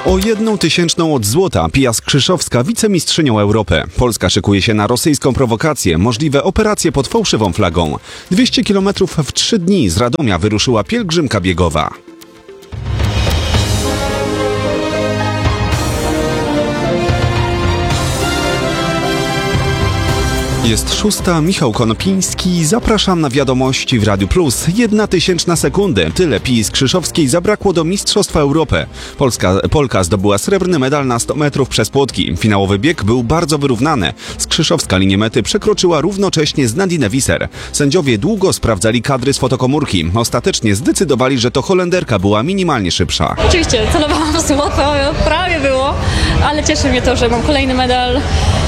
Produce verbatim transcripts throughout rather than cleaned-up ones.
O jedną tysięczną od złota Pia Skrzyszowska wicemistrzynią Europy. Polska szykuje się na rosyjską prowokację, możliwe operacje pod fałszywą flagą. dwieście kilometrów w trzy dni z Radomia wyruszyła pielgrzymka biegowa. Jest szósta, Michał Konopiński. Zapraszam na wiadomości w Radiu Plus. Jedna tysięczna sekundy. Tyle Pii Skrzyszowskiej zabrakło do Mistrzostwa Europy. Polska, Polka zdobyła srebrny medal na sto metrów przez płotki. Finałowy bieg był bardzo wyrównany. Skrzyszowska linię mety przekroczyła równocześnie z Nadine Visser. Sędziowie długo sprawdzali kadry z fotokomórki. Ostatecznie zdecydowali, że to Holenderka była minimalnie szybsza. Oczywiście, celowałam w złoto, prawie było, ale cieszy mnie to, że mam kolejny medal.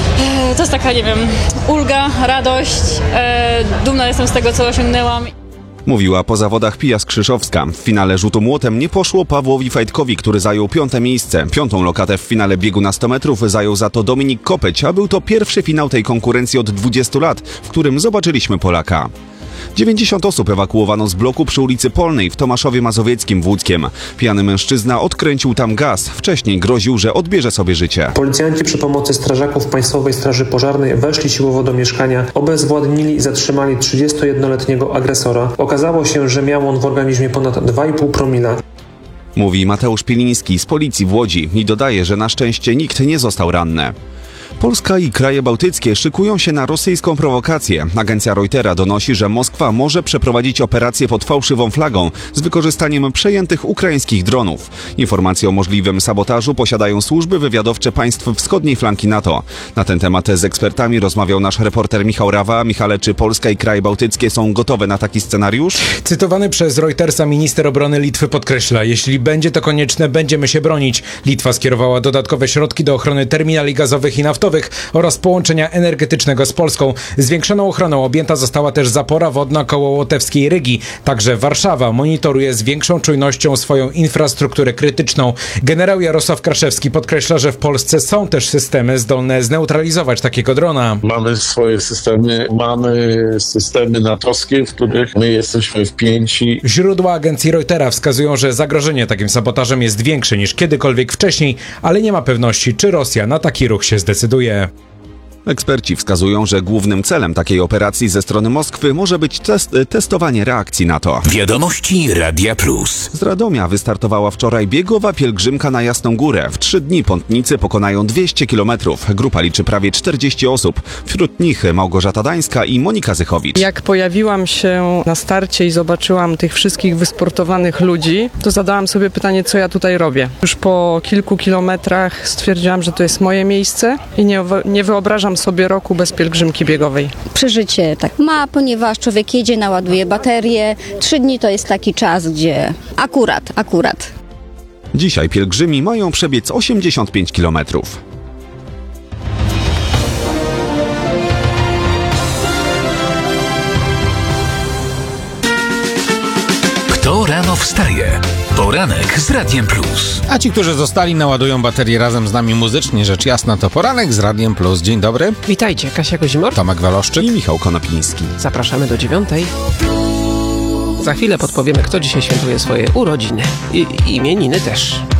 To jest taka, nie wiem, ulga, radość, e, dumna jestem z tego, co osiągnęłam. Mówiła po zawodach Pia Skrzyszowska. W finale rzutu młotem nie poszło Pawłowi Fajtkowi, który zajął piąte miejsce. Piątą lokatę w finale biegu na sto metrów zajął za to Dominik Kopeć, a był to pierwszy finał tej konkurencji od dwudziestu lat, w którym zobaczyliśmy Polaka. dziewięćdziesiąt osób ewakuowano z bloku przy ulicy Polnej w Tomaszowie Mazowieckim w Łódzkiem. Pijany mężczyzna odkręcił tam gaz. Wcześniej groził, że odbierze sobie życie. Policjanci przy pomocy strażaków Państwowej Straży Pożarnej weszli siłowo do mieszkania, obezwładnili i zatrzymali trzydziestojednoletniego agresora. Okazało się, że miał on w organizmie ponad dwa i pół promila. Mówi Mateusz Piliński z policji w Łodzi i dodaje, że na szczęście nikt nie został ranny. Polska i kraje bałtyckie szykują się na rosyjską prowokację. Agencja Reutera donosi, że Moskwa może przeprowadzić operację pod fałszywą flagą z wykorzystaniem przejętych ukraińskich dronów. Informacje o możliwym sabotażu posiadają służby wywiadowcze państw wschodniej flanki NATO. Na ten temat z ekspertami rozmawiał nasz reporter Michał Rawa. Michale, czy Polska i kraje bałtyckie są gotowe na taki scenariusz? Cytowany przez Reutersa minister obrony Litwy podkreśla: jeśli będzie to konieczne, będziemy się bronić. Litwa skierowała dodatkowe środki do ochrony terminali gazowych i naftowych oraz połączenia energetycznego z Polską. Zwiększoną ochroną objęta została też zapora wodna koło Łotewskiej Rygi. Także Warszawa monitoruje z większą czujnością swoją infrastrukturę krytyczną. Generał Jarosław Kraszewski podkreśla, że w Polsce są też systemy zdolne zneutralizować takiego drona. Mamy swoje systemy, mamy systemy natowskie, w których my jesteśmy wpięci. Źródła agencji Reutera wskazują, że zagrożenie takim sabotażem jest większe niż kiedykolwiek wcześniej, ale nie ma pewności, czy Rosja na taki ruch się zdecyduje. Eksperci wskazują, że głównym celem takiej operacji ze strony Moskwy może być test, testowanie reakcji NATO. Wiadomości Radia Plus. Z Radomia wystartowała wczoraj biegowa pielgrzymka na Jasną Górę. W trzy dni pątnicy pokonają dwieście kilometrów. Grupa liczy prawie czterdzieści osób. Wśród nich Małgorzata Dańska i Monika Zychowicz. Jak pojawiłam się na starcie i zobaczyłam tych wszystkich wysportowanych ludzi, to zadałam sobie pytanie, co ja tutaj robię. Już po kilku kilometrach stwierdziłam, że to jest moje miejsce i nie, nie wyobrażam sobie roku bez pielgrzymki biegowej. Przeżycie tak ma, ponieważ człowiek jedzie, naładuje baterię. Trzy dni to jest taki czas, gdzie akurat, akurat. Dzisiaj pielgrzymi mają przebiec osiemdziesiąt pięć kilometrów. Kto rano wstaje? Poranek z Radiem Plus. A ci, którzy zostali, naładują baterię razem z nami muzycznie, rzecz jasna, to Poranek z Radiem Plus. Dzień dobry. Witajcie, Kasia Kozimor, Tomek Waloszczyk i Michał Konopiński. Zapraszamy do dziewiątej. Za chwilę podpowiemy, kto dzisiaj świętuje swoje urodziny i imieniny też.